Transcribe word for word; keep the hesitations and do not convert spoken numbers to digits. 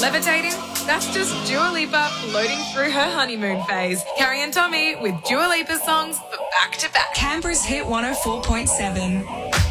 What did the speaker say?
Levitating? That's just Dua Lipa floating through her honeymoon phase. Carrie and Tommy with Dua Lipa songs for back to back. Canberra's Hit one oh four point seven.